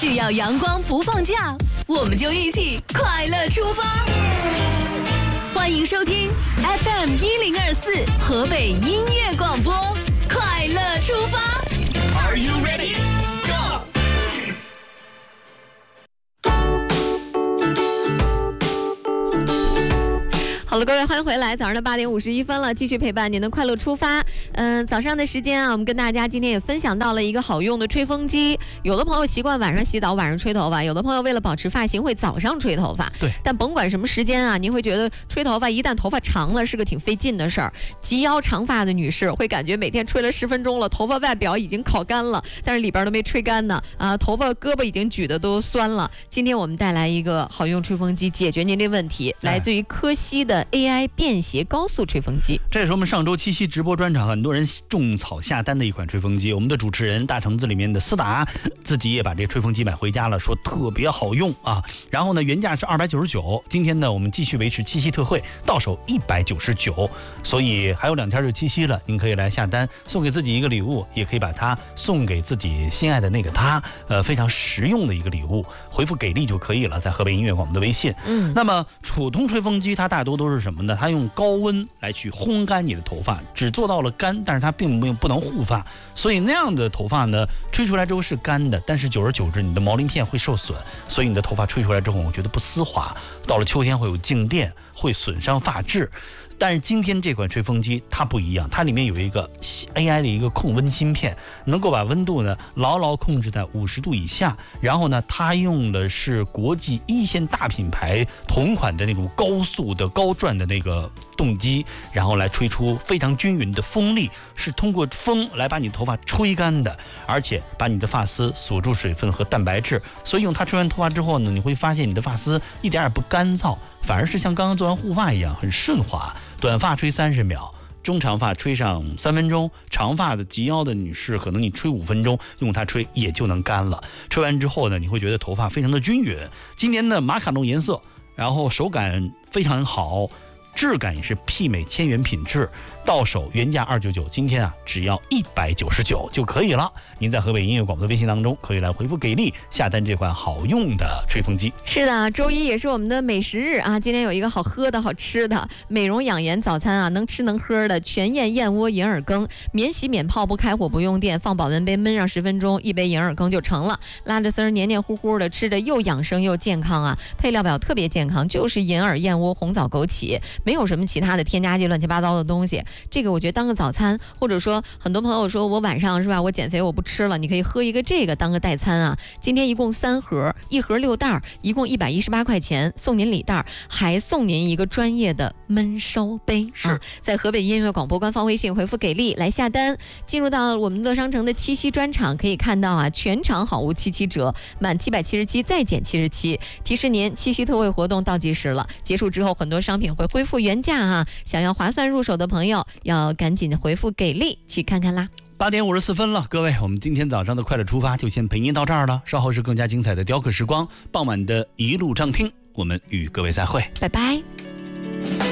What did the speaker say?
只要阳光不放假，我们就一起快乐出发。欢迎收听 FM1024 河北音乐广播，快乐出发。 Are you ready? Go! 好了，各位，欢迎回来。早上的8点51分了，继续陪伴您的快乐出发。早上的时间啊，我们跟大家今天也分享到了一个好用的吹风机。有的朋友习惯晚上洗澡，晚上吹头发；有的朋友为了保持发型，会早上吹头发。 对。 但甭管什么时间啊，您会觉得吹头发，一旦头发长了，是个挺费劲的事儿。及腰长发的女士会感觉每天吹了10分钟了，头发外表已经烤干了，但是里边都没吹干呢。头发胳膊已经举得都酸了。今天我们带来一个好用吹风机，解决您这问题，来自于科西的 AI 便携高速吹风机。 这也是我们上周七夕直播专场很多人种草下单的一款吹风机。我们的主持人大橙子里面的思达自己也把这吹风机买回家了，说特别好用啊。然后呢，原价是299，今天呢我们继续维持七夕特惠，到手199，所以还有2天就七夕了，您可以来下单，送给自己一个礼物，也可以把它送给自己心爱的那个他，非常实用的一个礼物，回复给力就可以了，在河北音乐广播的微信。那么普通吹风机它大多都是什么呢？它用高温来去烘干你的头发，只做到了干，但是它并不能护发，所以那样的头发呢，吹出来之后是干的，但是久而久之你的毛鳞片会受损，所以你的头发吹出来之后我觉得不丝滑，到了秋天会有静电，会损伤发质。但是今天这款吹风机它不一样，它里面有一个 AI 的一个控温芯片，能够把温度呢牢牢控制在50度以下。然后呢，它用的是国际一线大品牌同款的那种高速的高转的那个动机，然后来吹出非常均匀的风力，是通过风来把你头发吹干的，而且把你的发丝锁住水分和蛋白质。所以用它吹完头发之后呢，你会发现你的发丝一点也不干燥，反而是像刚刚做完护发一样很顺滑。短发吹30秒，中长发吹上3分钟，长发的及腰的女士可能你吹5分钟，用它吹也就能干了。吹完之后呢，你会觉得头发非常的均匀。今年的马卡龙颜色，然后手感非常好，质感也是媲美千元品质，到手原价299，今天啊只要199就可以了。您在河北音乐广播的微信当中可以来回复给力下单这款好用的吹风机。 是的，周一也是我们的美食日啊，今天有一个好喝的好吃的美容养颜早餐啊，能吃能喝的全燕燕窝银耳羹，免洗免泡不开火不用电，放保温杯焖上10分钟，一杯银耳羹就成了，拉着丝儿黏黏糊糊的，吃着又养生又健康啊。配料表特别健康，就是银耳燕窝红枣枸杞，没有什么其他的添加剂乱七八糟的东西。这个我觉得当个早餐，或者说很多朋友说我晚上是吧，我减肥我不吃了，你可以喝一个这个当个代餐啊。今天一共3盒，一盒6袋，一共118块钱，送您礼袋，还送您一个专业的焖烧杯。 是在河北音乐广播官方微信回复给力来下单。进入到我们乐商城的七夕专场，可以看到啊，全场好物77折，满777再减77。提示您，七夕特惠活动倒计时了，结束之后很多商品会恢复原价啊，想要划算入手的朋友要赶紧回复给力去看看啦。 8点54分了，各位，我们今天早上的快乐出发就先陪您到这儿了，稍后是更加精彩的雕刻时光，傍晚的一路畅听，我们与各位再会， 拜拜。